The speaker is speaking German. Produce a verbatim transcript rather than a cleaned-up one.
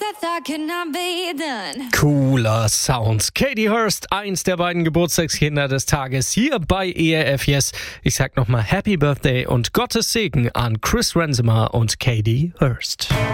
I thought could not be done. Cooler Sounds. Katie Hurst, eins der beiden Geburtstagskinder des Tages hier bei E R F Yes. Ich sag nochmal Happy Birthday und Gottes Segen an Chris Rensemer und Katie Hurst.